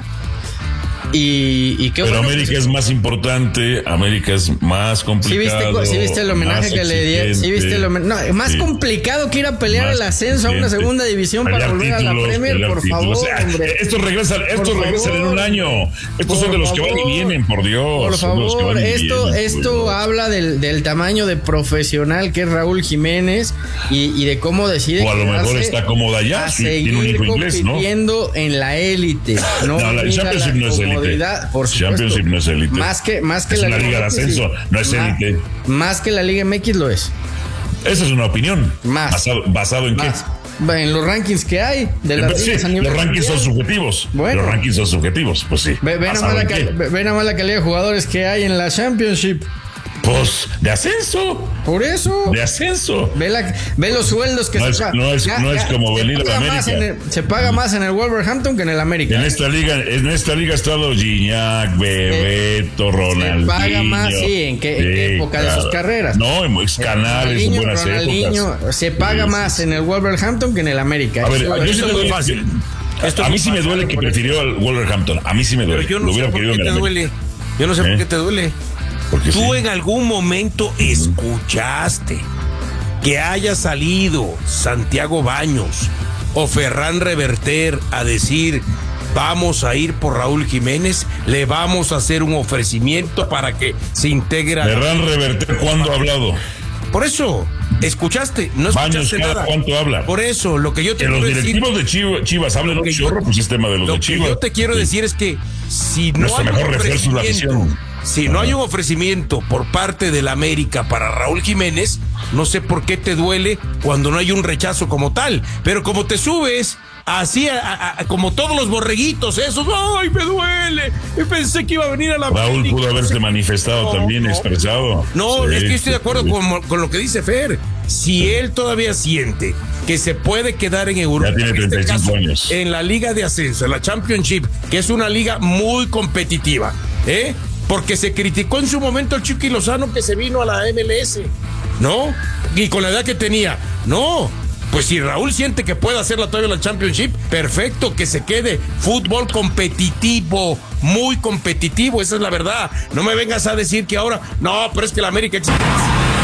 Y, y qué Pero bueno, América pues, es más importante, América es más complicado. ¿Sí viste, sí viste el homenaje que le dieron? ¿Sí viste el homenaje? No, más sí. complicado que ir a pelear más el ascenso a una segunda división para volver títulos, a la Premier, por favor, o sea, hombre. Estos regresan, estos regresan en un año. Estos por son de los favor, que van y vienen, por Dios. Por favor, esto, vienen, esto por habla del, del tamaño de profesional que es Raúl Jiménez y, y de cómo decide. O a lo mejor está cómoda ya, sí, tiene un hijo inglés, ¿no? Compitiendo en la élite. No, no la Championship no es élite. Por supuesto. Championship no es élite. Más que, más que es la una liga de ascenso, no es élite. Más que la Liga M X lo es. Esa es una opinión. Más. ¿Basado, basado en más. qué? En los rankings que hay de las sí, los rankings son subjetivos. Bueno. Los rankings son subjetivos, pues sí. Ve, ve nada más la, la calidad de jugadores que hay en la Championship. Pues de ascenso. Por eso. De ascenso. Ve, la, ve los sueldos que no se es, pagan. No es, ya, no es ya, como venir a la América. El, se paga más en el Wolverhampton que en el América. En esta liga, en esta liga está los Gignac, Bebeto, Ronaldinho. Se paga más, sí, en qué, sí, en qué época claro. de sus carreras. No, en Canales, en buenas épocas. Se paga sí, más sí. en el Wolverhampton que en el América. A ver, eso, yo sí te doy fácil. Esto a mí sí me duele que prefirió al Wolverhampton. A mí sí me duele. Pero yo no sé por qué te duele. Yo no sé por qué te duele. Porque tú sí. en algún momento escuchaste que haya salido Santiago Baños o Ferran Reverter a decir vamos a ir por Raúl Jiménez, le vamos a hacer un ofrecimiento para que se integre. Ferran Reverter, ¿cuándo ha hablado? Por eso, escuchaste, no escuchaste Baños, cada nada. ¿Cuánto habla? Por eso, lo que yo te que quiero los directivos decir, de Chivas, Chivas hablan un chorro, pues es tema de los lo de Chivas. Lo que yo te quiero sí. decir es que si no Nuestro hay mejor un refuerzo es la afición. Si no hay un ofrecimiento por parte del América para Raúl Jiménez, no sé por qué te duele cuando no hay un rechazo como tal. Pero como te subes así a, a, a, como todos los borreguitos esos, ¡ay, me duele! Y pensé que iba a venir a la Raúl América, pudo haberse no sé manifestado no, también, no, expresado. No, sí, es que estoy de acuerdo sí. con, con lo que dice Fer. Si sí. él todavía siente que se puede quedar en Europa, ya tiene treinta y cinco en, este caso, años. en la Liga de Ascenso, en la Championship, que es una liga muy competitiva, ¿eh? Porque se criticó en su momento el Chucky Lozano que se vino a la M L S, ¿no? Y con la edad que tenía, no. Pues si Raúl siente que puede hacerla todavía en la Championship, perfecto, que se quede. Fútbol competitivo, muy competitivo, esa es la verdad. No me vengas a decir que ahora, no, pero es que la América exige más.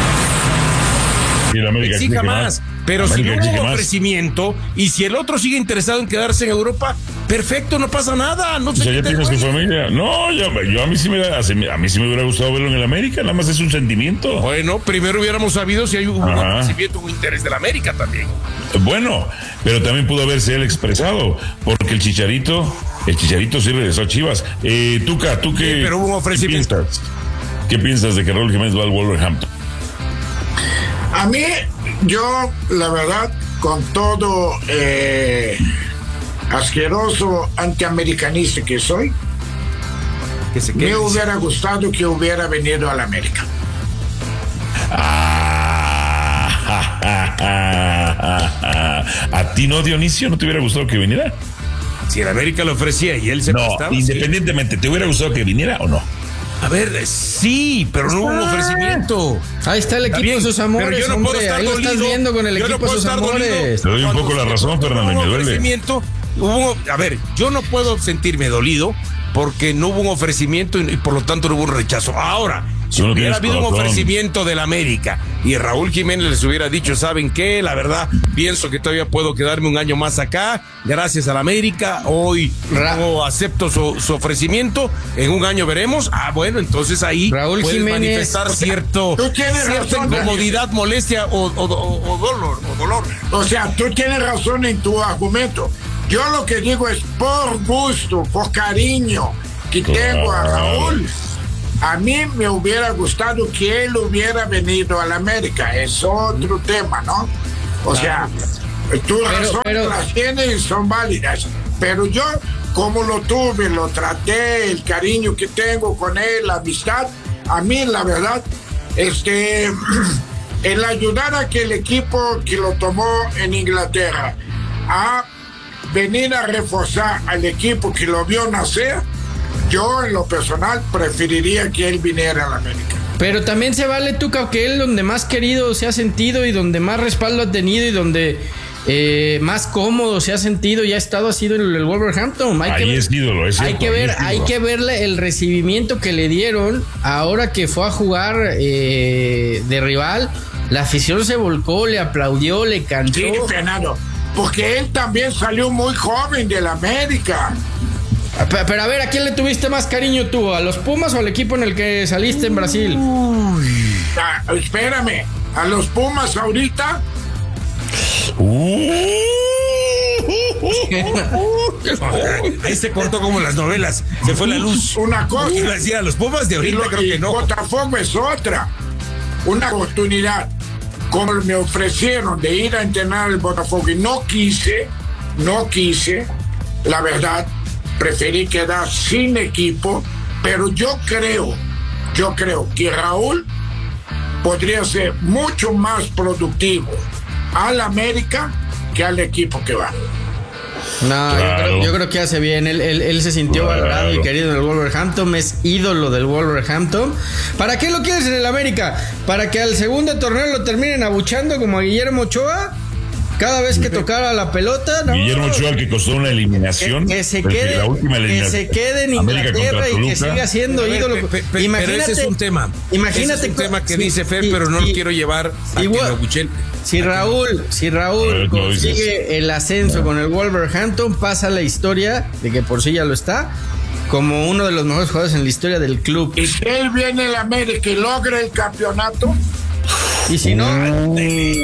Sí, la América exige exige más. más. Pero si no hubo ofrecimiento y si el otro sigue interesado en quedarse en Europa, perfecto, no pasa nada. No sé o sea, ya tienes tu familia. No, yo, yo a mí sí me da, a mí sí me hubiera gustado verlo en el América, nada más es un sentimiento. Bueno, primero hubiéramos sabido si hay un ofrecimiento o un interés del América también. Bueno, pero también pudo haberse él expresado, porque el Chicharito, el Chicharito sí regresó a Chivas. Eh, Tuca, ¿tú qué, sí, pero hubo un ofrecimiento. ¿qué piensas? ¿Qué piensas de que Raúl Jiménez va al Wolverhampton? A mí, yo, la verdad, con todo eh, asqueroso antiamericanista que soy, que se me hubiera gustado que hubiera venido a la América. Ah, ¿A ti no, Dionisio? ¿No te hubiera gustado que viniera? Si el América lo ofrecía y él se No, prestaba, independientemente, ¿te hubiera gustado que viniera o no? A ver, sí, pero no hubo un ofrecimiento. Ahí está el equipo de sus amores, pero yo no hombre. puedo estar Ahí lo estás viendo con el equipo de no sus amores. Te doy un poco la razón, Fernando, y me duele. Hubo, a ver, yo no puedo sentirme dolido porque no hubo un ofrecimiento y, y por lo tanto no hubo un rechazo. Ahora, si no hubiera habido un ofrecimiento del América y Raúl Jiménez les hubiera dicho, ¿saben qué? La verdad, pienso que todavía puedo quedarme un año más acá, gracias al América, hoy no acepto su, su ofrecimiento, en un año veremos. Ah, bueno, entonces ahí Raúl puedes Jiménez, manifestar o sea, cierto, cierta razón, incomodidad, molestia o, o, o, o dolor, o dolor. O sea, tú tienes razón en tu argumento. Yo lo que digo es por gusto, por cariño que tengo a Raúl. A mí me hubiera gustado que él hubiera venido a la América. Es otro tema, ¿no? O sea, tus razones las tienes y son válidas. Pero yo, como lo tuve, lo traté, el cariño que tengo con él, la amistad, a mí, la verdad, este, el ayudar a que el equipo que lo tomó en Inglaterra a venir a reforzar al equipo que lo vio nacer, yo en lo personal preferiría que él viniera a la América. Pero también se vale, Tuca, que él donde más querido se ha sentido y donde más respaldo ha tenido y donde eh, más cómodo se ha sentido y ha estado ha sido el, el Wolverhampton. Hay ahí que ver, es ídolo, es hay que ver, hay que verle el recibimiento que le dieron ahora que fue a jugar eh, de rival. La afición se volcó, le aplaudió, le cantó. Sí, Fernando, porque él también salió muy joven de la América. Pero a ver, ¿a quién le tuviste más cariño tú? ¿A los Pumas o al equipo en el que saliste en Brasil? Uy. Ah, espérame, ¿a los Pumas ahorita? Ahí se cortó como las novelas, se fue la luz. Una cosa. Iba a decir, a los Pumas de ahorita, lo, creo que no. Botafogo es otra. Una oportunidad, como me ofrecieron de ir a entrenar el Botafogo y no quise, no quise, la verdad. Preferí quedar sin equipo, pero yo creo, yo creo que Raúl podría ser mucho más productivo al América que al equipo que va. No, claro. yo, creo, yo creo que hace bien. Él, él, él se sintió claro. valorado y querido en el Wolverhampton. Es ídolo del Wolverhampton. ¿Para qué lo quieres en el América? ¿Para que al segundo torneo lo terminen abuchando como a Guillermo Ochoa? Cada vez que tocara la pelota, no. Guillermo Ochoa, el que costó una eliminación. Que, que se quede, la última eliminación, que se quede en Inglaterra y que siga siendo ver, ídolo. Pe, pe, imagínate, pero ese es un tema. Imagínate ese es un con, tema que si, dice Fer, si, pero no si, lo quiero llevar a igual, que lo abuchen. Si Raúl, si Raúl no consigue el ascenso no. con el Wolverhampton, pasa la historia de que por sí ya lo está, como uno de los mejores jugadores en la historia del club. Y si él viene a América y logra el campeonato. Y si no, mm.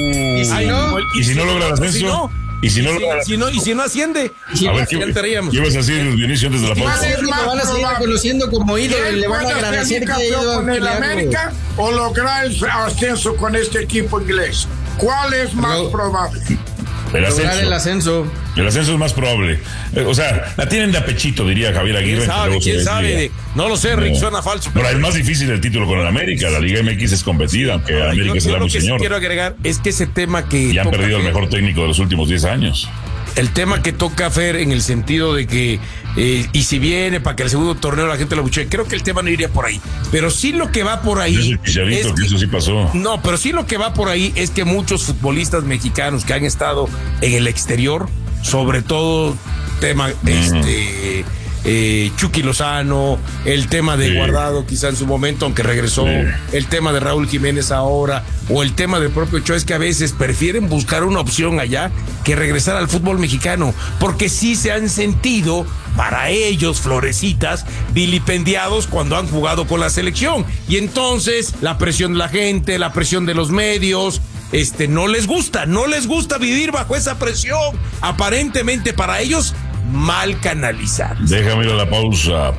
y si Ay, no, y si no logra el ascenso. Si no, Y si no, si, logra... si no, y si no asciende, si a ver, ¿qué, ¿qué ibas a decir, Dionisio, antes de la pausa? Lo van a seguir reconociendo como ídolo y le van a agradecer que haya ido con el América o lograr el ascenso con este equipo inglés. ¿Cuál es más Pero, probable? El ascenso. Lograr el ascenso. El ascenso es más probable. O sea, la tienen de apechito, diría Javier Aguirre. ¿Quién sabe? ¿Quién sabe? No lo sé, Rick, no. suena falso. Pero es más difícil el título con el América. La Liga M X es competida, aunque no, América yo, será yo muy que señor. Sí quiero agregar es que ese tema que... Y han perdido el mejor técnico de los últimos diez años. El tema que toca Fer en el sentido de que eh, y si viene para que el segundo torneo la gente lo buche, creo que el tema no iría por ahí, pero sí lo que va por ahí es, es que, que eso sí pasó. No, pero sí lo que va por ahí es que muchos futbolistas mexicanos que han estado en el exterior, sobre todo tema mm. este eh, Chucky Lozano, el tema de sí. Guardado quizá en su momento, aunque regresó, sí. el tema de Raúl Jiménez ahora, o el tema del propio Ochoa, es que a veces prefieren buscar una opción allá que regresar al fútbol mexicano, porque sí se han sentido, para ellos, florecitas, vilipendiados cuando han jugado con la selección, y entonces la presión de la gente, la presión de los medios, este, no les gusta, no les gusta vivir bajo esa presión, aparentemente para ellos mal canalizadas. Déjame ir a la pausa,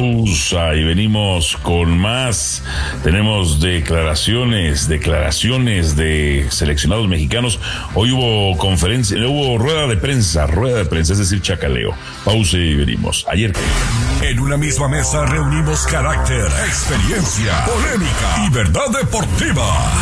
pausa y venimos con más. Tenemos declaraciones, declaraciones de seleccionados mexicanos. Hoy hubo conferencia, hubo rueda de prensa, rueda de prensa, es decir, chacaleo. Pausa y venimos. Ayer. En una misma mesa reunimos carácter, experiencia, polémica y verdad deportiva.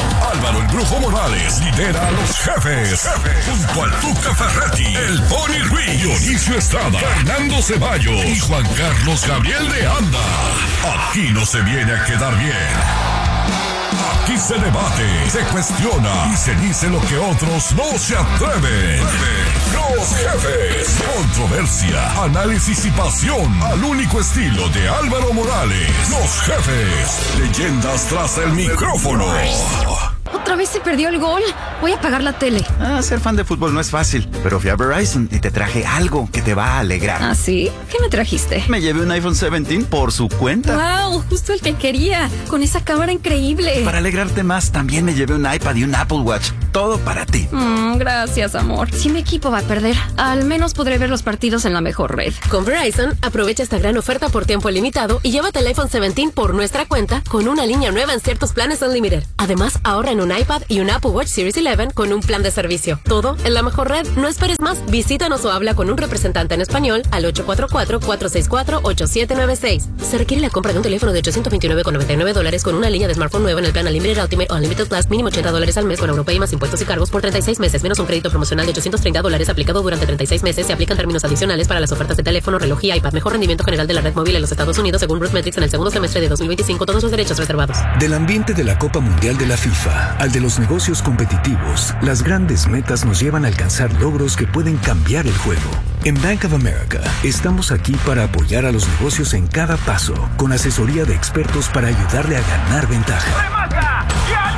Álvaro el Brujo Morales lidera a los jefes. jefes. Junto al Tuca Ferretti, el Pony Ruiz, Dionisio Estrada, Fernando Ceballos y Juan Carlos Gabriel de Anda. Aquí no se viene a quedar bien. Aquí se debate, se cuestiona y se dice lo que otros no se atreven. Los jefes. Controversia, análisis y pasión al único estilo de Álvaro Morales. Los jefes. Leyendas tras el micrófono. Otra vez se perdió el gol. Voy a apagar la tele. Ah, ser fan de fútbol no es fácil, pero fui a Verizon y te traje algo que te va a alegrar. ¿Ah, sí? ¿Qué me trajiste? Me llevé un iPhone diecisiete por su cuenta. ¡Wow! Justo el que quería. Con esa cámara increíble. Para alegrarte más, también me llevé un iPad y un Apple Watch. Todo para ti. Mm, gracias, amor. Si mi equipo va a perder, al menos podré ver los partidos en la mejor red. Con Verizon, aprovecha esta gran oferta por tiempo limitado y llévate el iPhone diecisiete por nuestra cuenta con una línea nueva en ciertos planes Unlimited. Además, ahorra en un iPad y un Apple Watch Series once con un plan de servicio. Todo en la mejor red. No esperes más. Visítanos o habla con un representante en español al ocho cuatro cuatro, cuatro seis cuatro, ocho siete nueve seis. Se requiere la compra de un teléfono de ochocientos veintinueve con noventa y nueve dólares con una línea de smartphone nueva en el plan Unlimited Ultimate o Unlimited Plus, mínimo ochenta dólares al mes con Europay más impuestos y cargos por treinta y seis meses, menos un crédito promocional de ochocientos treinta dólares aplicado durante treinta y seis meses. Se aplican términos adicionales para las ofertas de teléfono, reloj y iPad. Mejor rendimiento general de la red móvil en los Estados Unidos según Brucemetrics en el segundo semestre de dos mil veinticinco. Todos los derechos reservados. Del ambiente de la Copa Mundial de la FIFA al de los negocios competitivos, las grandes metas nos llevan a alcanzar logros que pueden cambiar el juego. En Bank of America estamos aquí para apoyar a los negocios en cada paso, con asesoría de expertos para ayudarle a ganar ventaja.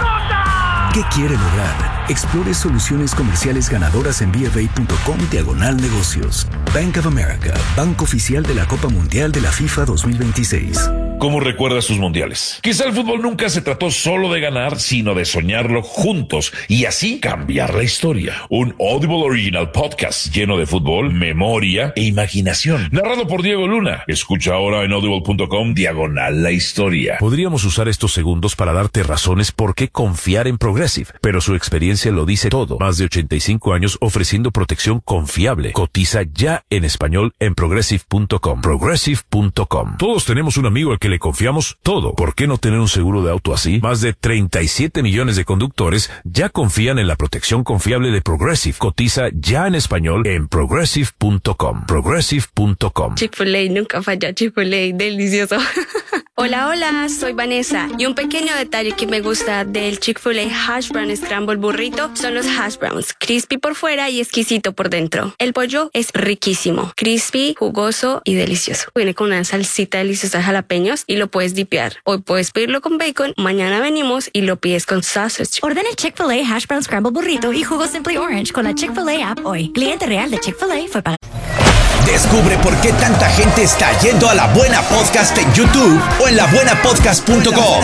¿Qué quiere lograr? Explore soluciones comerciales ganadoras en bfa.com diagonal negocios. Bank of America, banco oficial de la Copa Mundial de la FIFA dos mil veintiséis. ¿Cómo recuerda sus mundiales? Quizá el fútbol nunca se trató solo de ganar, sino de soñarlo juntos y así cambiar la historia. Un Audible Original Podcast lleno de fútbol, memoria e imaginación. Narrado por Diego Luna. Escucha ahora en audible.com diagonal la historia. Podríamos usar estos segundos para darte razones por qué confiar en Progressive, pero su experiencia lo dice todo. Más de ochenta y cinco años ofreciendo protección confiable. Cotiza ya en español en progressive punto com. progressive punto com. Todos tenemos un amigo al que le confiamos todo. ¿Por qué no tener un seguro de auto así? Más de treinta y siete millones de conductores ya confían en la protección confiable de Progressive. Cotiza ya en español en progressive punto com. progressive punto com. Chick-fil-A nunca falla. Chick-fil-A, delicioso. Hola, hola, soy Vanessa. Y un pequeño detalle que me gusta del Chick-fil-A Hash Brown Scramble Burrito son los hash browns. Crispy por fuera y exquisito por dentro. El pollo es riquísimo. Crispy, jugoso y delicioso. Viene con una salsita deliciosa de jalapeños y lo puedes dipear. Hoy puedes pedirlo con bacon, mañana venimos y lo pides con sausage. Ordena el Chick-fil-A Hash Brown Scramble Burrito y jugo Simply Orange con la Chick-fil-A app hoy. Cliente real de Chick-fil-A fue para... Descubre por qué tanta gente está yendo a La Buena Podcast en YouTube o en la buena podcast punto com.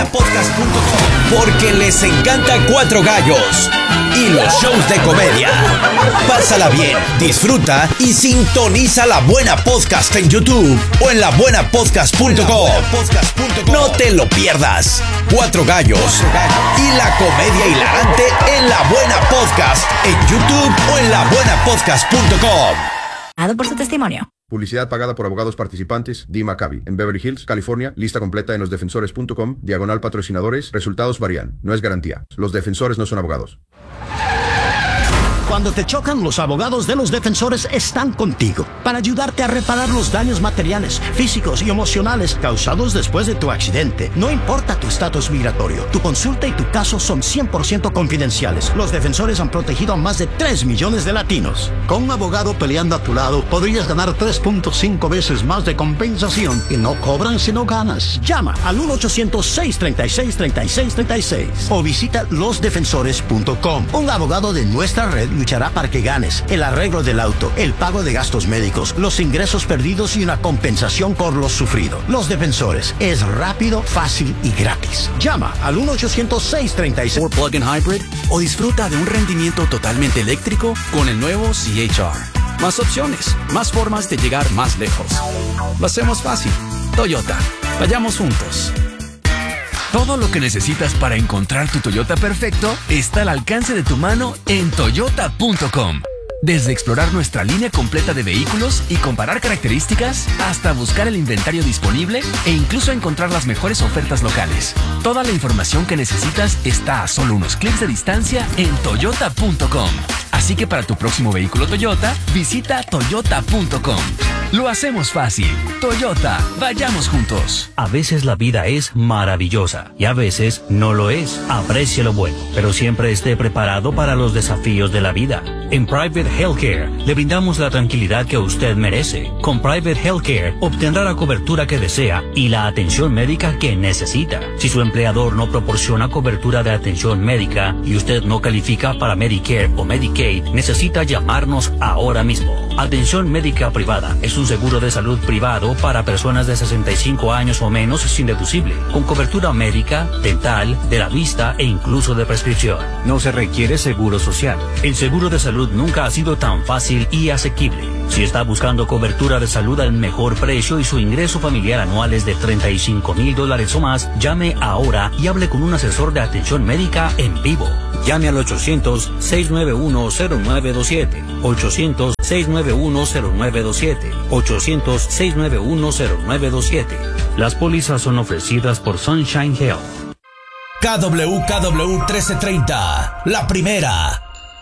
Porque les encanta Cuatro Gallos y los shows de comedia. Pásala bien, disfruta y sintoniza La Buena Podcast en YouTube o en la buena podcast punto com. No te lo pierdas. Cuatro Gallos y la comedia hilarante en La Buena Podcast en YouTube o en la buena podcast punto com. por su testimonio. Publicidad pagada por abogados participantes. Dee Maccabi. En Beverly Hills, California. Lista completa en los defensores punto com. Diagonal patrocinadores. Resultados varían. No es garantía. Los defensores no son abogados. Cuando te chocan, los abogados de los defensores están contigo para ayudarte a reparar los daños materiales, físicos y emocionales causados después de tu accidente. No importa tu estatus migratorio, tu consulta y tu caso son cien por ciento confidenciales. Los defensores han protegido a más de tres millones de latinos. Con un abogado peleando a tu lado, podrías ganar tres punto cinco veces más de compensación y no cobran si no ganas. Llama al uno ochocientos, seis treinta y seis, treinta y seis treinta y seis o visita los defensores punto com. Un abogado de nuestra red luchará para que ganes el arreglo del auto, el pago de gastos médicos, los ingresos perdidos y una compensación por lo sufrido. Los Defensores es rápido, fácil y gratis. Llama al uno ochocientos, seis treinta y seis. ¿O plug-in hybrid? ¿O disfruta de un rendimiento totalmente eléctrico con el nuevo C H R? Más opciones, más formas de llegar más lejos. Lo hacemos fácil. Toyota. Vayamos juntos. Todo lo que necesitas para encontrar tu Toyota perfecto está al alcance de tu mano en toyota punto com. Desde explorar nuestra línea completa de vehículos y comparar características, hasta buscar el inventario disponible e incluso encontrar las mejores ofertas locales. Toda la información que necesitas está a solo unos clics de distancia en toyota punto com. Así que para tu próximo vehículo Toyota, visita toyota punto com. Lo hacemos fácil. Toyota, vayamos juntos. A veces la vida es maravillosa y a veces no lo es. Aprecie lo bueno, pero siempre esté preparado para los desafíos de la vida. En Private Healthcare le brindamos la tranquilidad que usted merece. Con Private Healthcare obtendrá la cobertura que desea y la atención médica que necesita. Si su empleador no proporciona cobertura de atención médica y usted no califica para Medicare o Medicaid, necesita llamarnos ahora mismo. Atención médica privada es un seguro de salud privado para personas de sesenta y cinco años o menos sin deducible, con cobertura médica, dental, de la vista e incluso de prescripción. No se requiere seguro social. El seguro de salud nunca ha sido tan fácil y asequible. Si está buscando cobertura de salud al mejor precio y su ingreso familiar anual es de treinta y cinco mil dólares o más, llame ahora y hable con un asesor de atención médica en vivo. Llame al ochocientos, seis nueve uno, cero nueve dos siete, ochocientos, seis nueve uno, cero nueve dos siete, ochocientos, seis nueve uno, cero nueve dos siete. Las pólizas son ofrecidas por Sunshine Health. K W K W trece treinta, la primera,